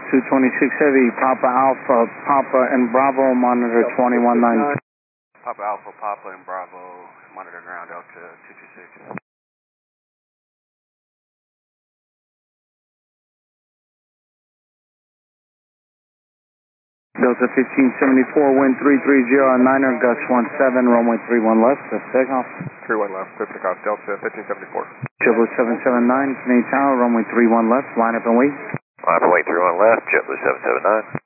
226 Heavy, Papa Alpha, Papa and Bravo, monitor 219. Papa Alpha, Papa and Bravo, monitor ground Delta 226. Delta 1574, wind 330, Niner, gust 17, runway 31 left, that's takeoff. 31 left, good takeoff, Delta 1574. 779, Canadian Tower, runway 31 left, line up and wait. Line up and wait, 31 left, JetBlue 779.